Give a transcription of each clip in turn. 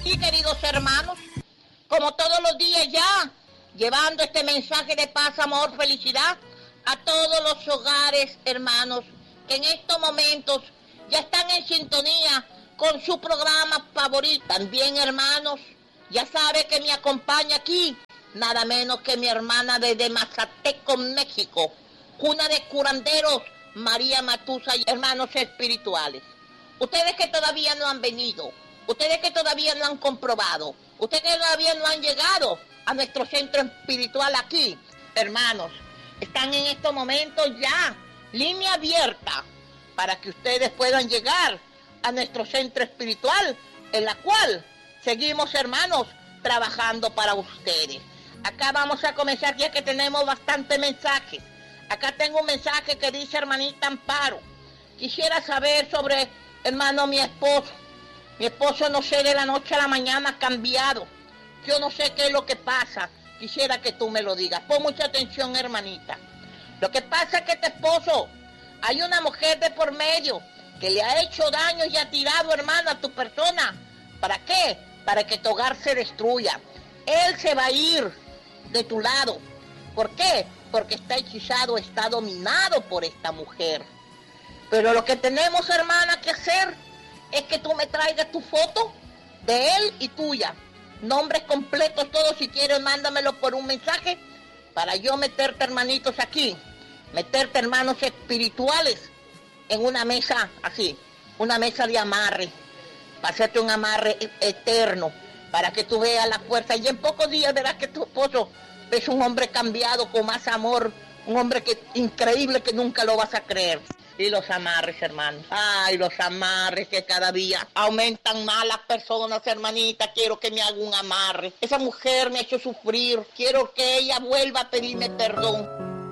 aquí, queridos hermanos, como todos los días ya, llevando este mensaje de paz, amor, felicidad a todos los hogares, hermanos, que en estos momentos ya están en sintonía con su programa favorito. También, hermanos, ya sabe que me acompaña aquí, nada menos que mi hermana desde Mazateco, México, cuna de curanderos, María Matusa, y hermanos espirituales. Ustedes que todavía no han venido, ustedes que todavía no han comprobado, ustedes que todavía no han llegado a nuestro centro espiritual aquí, hermanos, están en estos momentos ya, línea abierta, para que ustedes puedan llegar a nuestro centro espiritual, en la cual seguimos, hermanos, trabajando para ustedes. Acá vamos a comenzar ya que tenemos bastantes mensajes. Acá tengo un mensaje que dice: hermanita Amparo, quisiera saber sobre, hermano, mi esposo. Mi esposo, no sé, de la noche a la mañana ha cambiado. Yo no sé qué es lo que pasa. Quisiera que tú me lo digas. Pon mucha atención, hermanita. Lo que pasa es que este esposo, hay una mujer de por medio que le ha hecho daño y ha tirado, hermano, a tu persona. ¿Para qué? Para que tu hogar se destruya. Él se va a ir de tu lado. ¿Por qué? Porque está hechizado, está dominado por esta mujer. Pero lo que tenemos, hermana, que hacer es que tú me traigas tu foto de él y tuya. Nombres completos, todos, si quieres, mándamelo por un mensaje para yo meterte, hermanitos, aquí. Meterte, hermanos espirituales, en una mesa así, una mesa de amarre, para hacerte un amarre eterno, para que tú veas la fuerza. Y en pocos días verás que tu esposo es un hombre cambiado, con más amor, un hombre que increíble, que nunca lo vas a creer. Y los amarres, hermanos. Ay, los amarres que cada día aumentan más las personas, hermanita. Quiero que me haga un amarre. Esa mujer me ha hecho sufrir. Quiero que ella vuelva a pedirme perdón.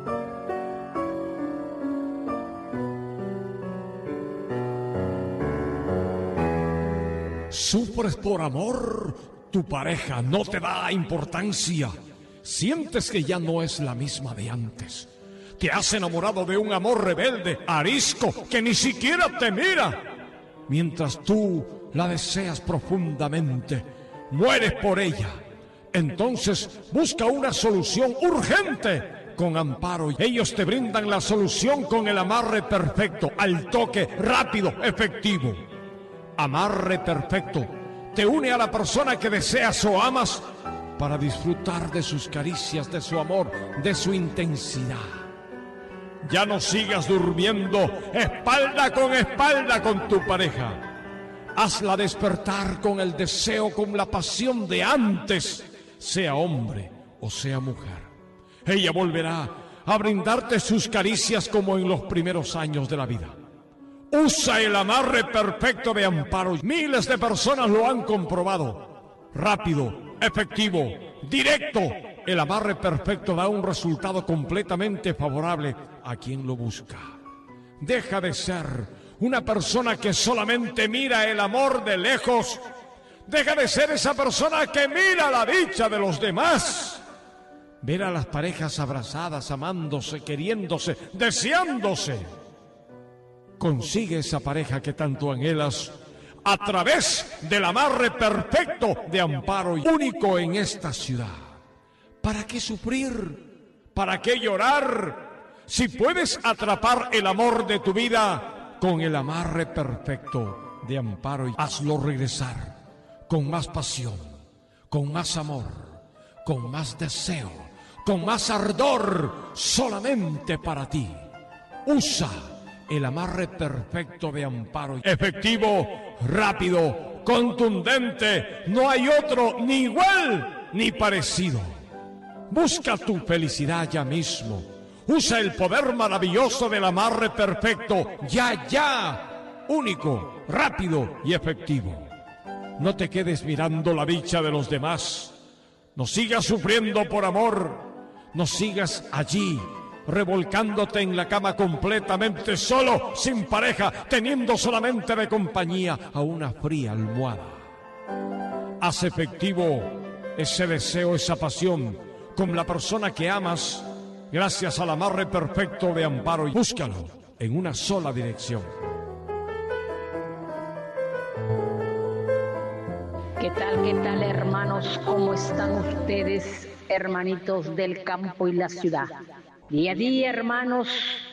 ¿Sufres por amor? Tu pareja no te da importancia. Sientes que ya no es la misma de antes. Te has enamorado de un amor rebelde, arisco, que ni siquiera te mira. Mientras tú la deseas profundamente, mueres por ella. Entonces busca una solución urgente con Amparo. Ellos te brindan la solución con el amarre perfecto, al toque, rápido, efectivo. Amarre perfecto te une a la persona que deseas o amas para disfrutar de sus caricias, de su amor, de su intensidad. Ya no sigas durmiendo espalda con tu pareja. Hazla despertar con el deseo, con la pasión de antes, sea hombre o sea mujer. Ella volverá a brindarte sus caricias como en los primeros años de la vida. Usa el amarre perfecto de Amparo. Miles de personas lo han comprobado. Rápido, efectivo, directo. El amarre perfecto da un resultado completamente favorable a quien lo busca. Deja de ser una persona que solamente mira el amor de lejos. Deja de ser esa persona que mira la dicha de los demás. Ver a las parejas abrazadas, amándose, queriéndose, deseándose. Consigue esa pareja que tanto anhelas a través del amarre perfecto de Amparo, único en esta ciudad. ¿Para qué sufrir? ¿Para qué llorar? Si puedes atrapar el amor de tu vida con el amarre perfecto de Amparo, hazlo regresar con más pasión, con más amor, con más deseo, con más ardor, solamente para ti. Usa el amarre perfecto de Amparo. Efectivo, rápido, contundente. No hay otro ni igual ni parecido. Busca tu felicidad ya mismo. Usa el poder maravilloso del amarre perfecto. Ya. Único, rápido y efectivo. No te quedes mirando la dicha de los demás. No sigas sufriendo por amor. No sigas allí, revolcándote en la cama completamente solo, sin pareja, teniendo solamente de compañía a una fría almohada. Haz efectivo ese deseo, esa pasión con la persona que amas, gracias al amarre perfecto de Amparo, y búscalo en una sola dirección. Qué tal, hermanos? ¿Cómo están ustedes, hermanitos del campo y la ciudad? Día a día, hermanos,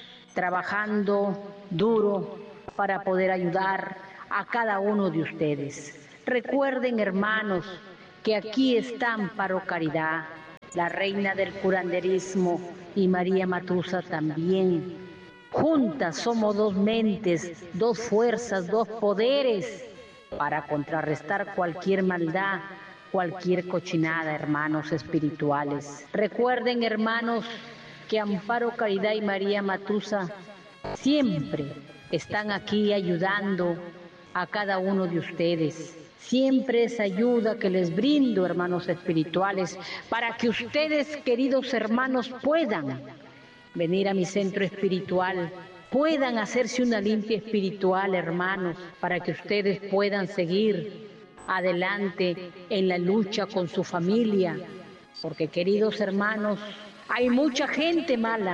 trabajando duro para poder ayudar a cada uno de ustedes. Recuerden, hermanos, que aquí está Amparo Caridad, la reina del curanderismo, y María Matusa también. Juntas somos dos mentes, dos fuerzas, dos poderes para contrarrestar cualquier maldad, cualquier cochinada, hermanos espirituales. Recuerden, hermanos, que Amparo Caridad y María Matusa siempre están aquí ayudando a cada uno de ustedes. Siempre es ayuda que les brindo, hermanos espirituales, para que ustedes, queridos hermanos, puedan venir a mi centro espiritual, puedan hacerse una limpia espiritual, hermanos, para que ustedes puedan seguir adelante en la lucha con su familia. Porque, queridos hermanos, hay mucha gente mala,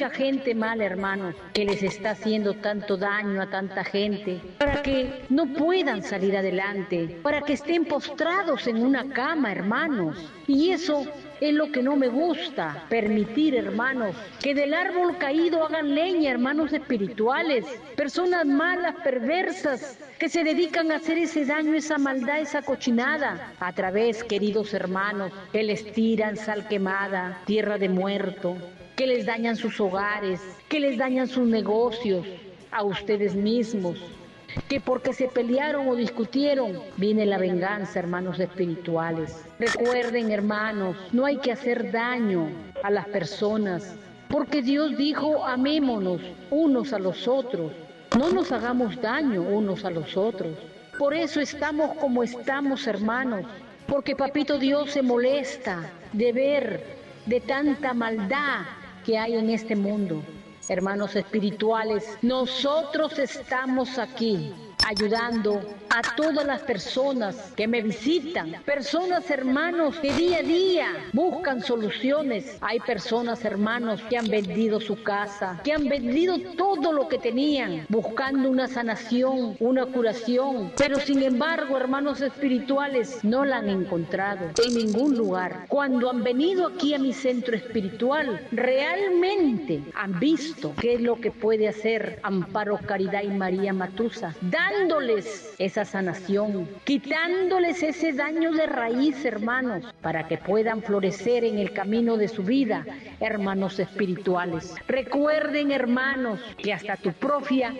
hermanos, que les está haciendo tanto daño a tanta gente, para que no puedan salir adelante, para que estén postrados en una cama, hermanos. Y eso es lo que no me gusta, permitir, hermanos, que del árbol caído hagan leña, hermanos espirituales, personas malas, perversas, que se dedican a hacer ese daño, esa maldad, esa cochinada, a través, queridos hermanos, que les tiran sal quemada, tierra de muerto, que les dañan sus hogares, que les dañan sus negocios, a ustedes mismos, que porque se pelearon o discutieron, viene la venganza, hermanos espirituales. Recuerden, hermanos, no hay que hacer daño a las personas, porque Dios dijo, amémonos unos a los otros, no nos hagamos daño unos a los otros. Por eso estamos como estamos, hermanos, porque Papito Dios se molesta de ver de tanta maldad que hay en este mundo. Hermanos espirituales, nosotros estamos aquí ayudando a todas las personas que me visitan, personas, hermanos, que día a día buscan soluciones. Hay personas, hermanos, que han vendido su casa, que han vendido todo lo que tenían, buscando una sanación, una curación, pero sin embargo, hermanos espirituales, no la han encontrado en ningún lugar. Cuando han venido aquí a mi centro espiritual, realmente han visto qué es lo que puede hacer Amparo Caridad y María Matusa, dándoles esa sanación, quitándoles ese daño de raíz, hermanos, para que puedan florecer en el camino de su vida, hermanos espirituales. Recuerden, hermanos, que hasta tu propia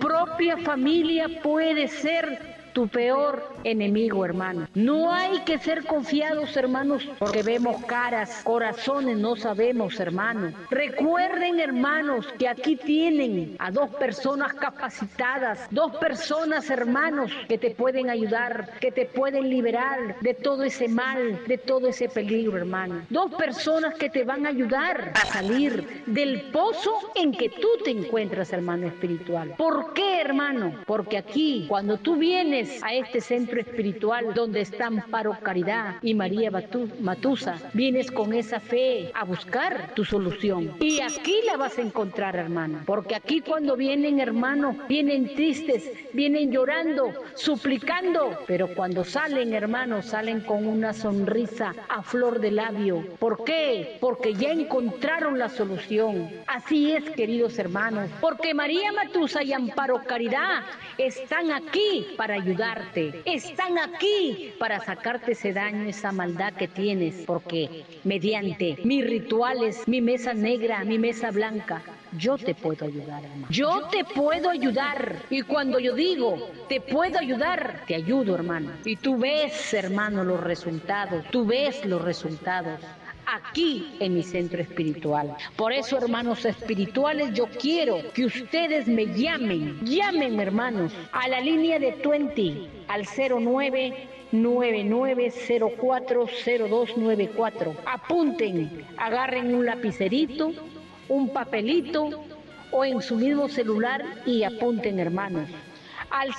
familia puede ser tu peor enemigo, hermano. No hay que ser confiados, hermanos, porque vemos caras, corazones no sabemos, hermano. Recuerden, hermanos, que aquí tienen a dos personas capacitadas, dos personas, hermanos, que te pueden ayudar, que te pueden liberar de todo ese mal, de todo ese peligro, hermano. Dos personas que te van a ayudar a salir del pozo en que tú te encuentras, hermano espiritual. ¿Por qué, hermano? Porque aquí, cuando tú vienes a este centro espiritual donde están Amparo Caridad y María Matusa, vienes con esa fe a buscar tu solución. Y aquí la vas a encontrar, hermano. Porque aquí cuando vienen, hermano, vienen tristes, vienen llorando, suplicando. Pero cuando salen, hermano, salen con una sonrisa a flor de labio. ¿Por qué? Porque ya encontraron la solución. Así es, queridos hermanos. Porque María Matusa y Amparo Caridad están aquí para ayudarte. Están aquí para sacarte ese daño, esa maldad que tienes. Porque mediante mis rituales, mi mesa negra, mi mesa blanca, yo te puedo ayudar, hermano. Yo te puedo ayudar. Y cuando yo digo, te puedo ayudar, te ayudo, hermano. Y tú ves, hermano, los resultados. Tú ves los resultados aquí en mi centro espiritual. Por eso, hermanos espirituales, yo quiero que ustedes me llamen, hermanos, a la línea de 20, al 0999040294. Apunten, agarren un lapicerito, un papelito o en su mismo celular y apunten, hermanos, al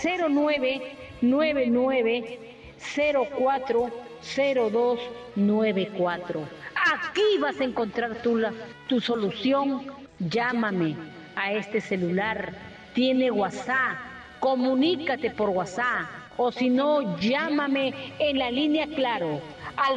0999040294. Aquí vas a encontrar tu solución. Llámame a este celular. Tiene WhatsApp. Comunícate por WhatsApp. o si no, llámame en la línea Claro al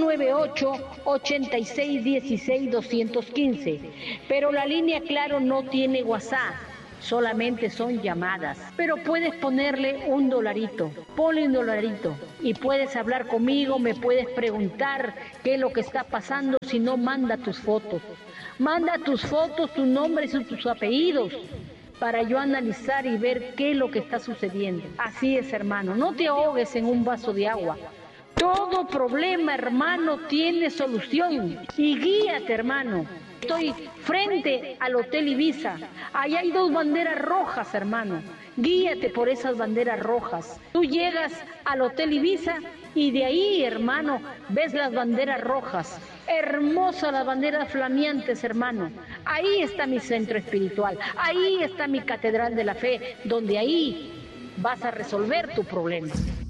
098-8616-215. Pero la línea Claro no tiene WhatsApp, solamente son llamadas. Pero puedes ponerle $1, ponle $1 y puedes hablar conmigo, me puedes preguntar qué es lo que está pasando. Si no, manda tus fotos, tus nombres y tus apellidos, para yo analizar y ver qué es lo que está sucediendo. Así es, hermano, no te ahogues en un vaso de agua. Todo problema, hermano, tiene solución. Y guíate, hermano. Estoy frente al Hotel Ibiza. Ahí hay 2 banderas rojas, hermano. Guíate por esas banderas rojas. Tú llegas al Hotel Ibiza y de ahí, hermano, ves las banderas rojas. Hermosas las banderas flameantes, hermano. Ahí está mi centro espiritual. Ahí está mi catedral de la fe, donde ahí vas a resolver tu problema.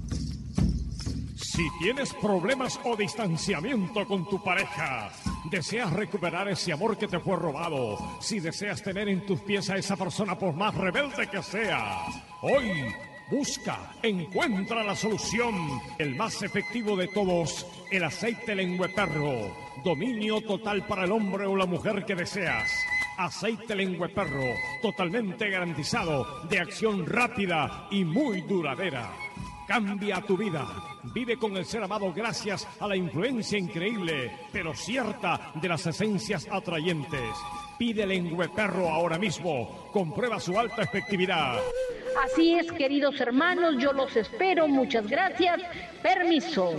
Si tienes problemas o distanciamiento con tu pareja, deseas recuperar ese amor que te fue robado, si deseas tener en tus pies a esa persona por más rebelde que sea, hoy busca, encuentra la solución, el más efectivo de todos, el aceite lengüeperro, dominio total para el hombre o la mujer que deseas. Aceite lengüeperro, totalmente garantizado, de acción rápida y muy duradera. Cambia tu vida. Vive con el ser amado gracias a la influencia increíble, pero cierta, de las esencias atrayentes. Pide lengüeperro ahora mismo. Comprueba su alta efectividad. Así es, queridos hermanos, yo los espero. Muchas gracias. Permiso.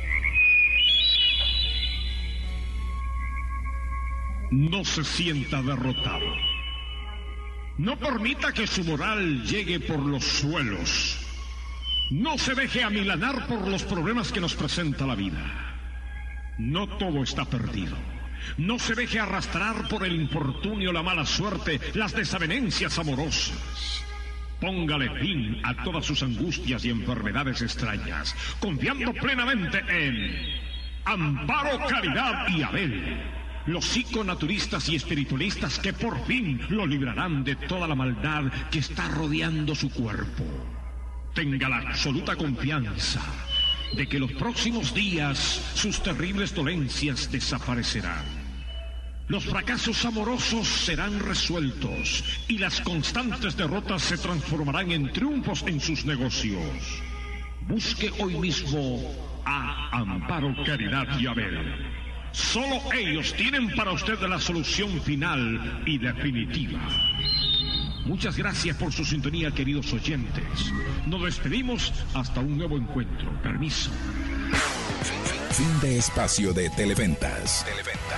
No se sienta derrotado. No permita que su moral llegue por los suelos. No se deje amilanar por los problemas que nos presenta la vida. No todo está perdido. No se deje arrastrar por el infortunio, la mala suerte, las desavenencias amorosas. Póngale fin a todas sus angustias y enfermedades extrañas, confiando plenamente en Amparo, Caridad y Abel, los psiconaturistas y espiritualistas que por fin lo librarán de toda la maldad que está rodeando su cuerpo. Tenga la absoluta confianza de que los próximos días sus terribles dolencias desaparecerán. Los fracasos amorosos serán resueltos y las constantes derrotas se transformarán en triunfos en sus negocios. Busque hoy mismo a Amparo, Caridad y Abel. Solo ellos tienen para usted la solución final y definitiva. Muchas gracias por su sintonía, queridos oyentes. Nos despedimos hasta un nuevo encuentro. Permiso. Fin de espacio de Televentas.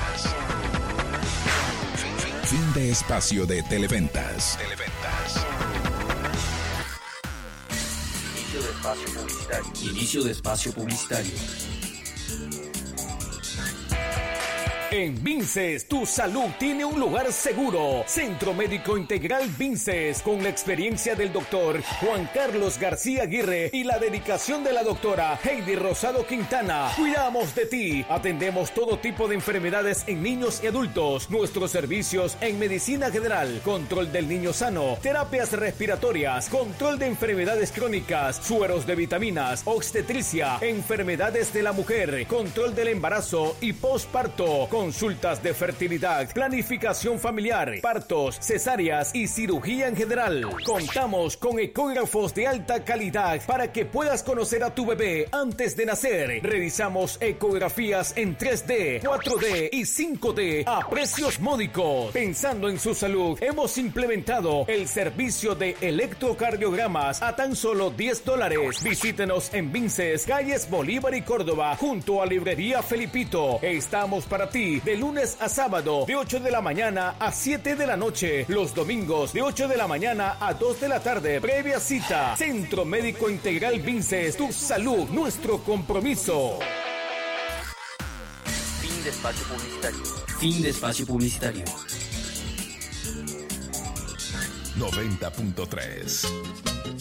Fin de espacio de Televentas. Inicio de espacio publicitario. Inicio de espacio publicitario. En Vinces, tu salud tiene un lugar seguro. Centro Médico Integral Vinces, con la experiencia del doctor Juan Carlos García Aguirre y la dedicación de la doctora Heidi Rosado Quintana. Cuidamos de ti. Atendemos todo tipo de enfermedades en niños y adultos. Nuestros servicios en medicina general, control del niño sano, terapias respiratorias, control de enfermedades crónicas, sueros de vitaminas, obstetricia, enfermedades de la mujer, control del embarazo y posparto, consultas de fertilidad, planificación familiar, partos, cesáreas y cirugía en general. Contamos con ecógrafos de alta calidad para que puedas conocer a tu bebé antes de nacer. Realizamos ecografías en 3D, 4D y 5D a precios módicos. Pensando en su salud, hemos implementado el servicio de electrocardiogramas a tan solo $10. Visítenos en Vinces, calles Bolívar y Córdoba, junto a Librería Felipito. Estamos para ti de lunes a sábado, de 8 de la mañana a 7 de la noche. Los domingos, de 8 de la mañana a 2 de la tarde. Previa cita. Centro Médico Integral Vinces. Tu salud, nuestro compromiso. Fin de espacio publicitario. Fin de espacio publicitario. 90.3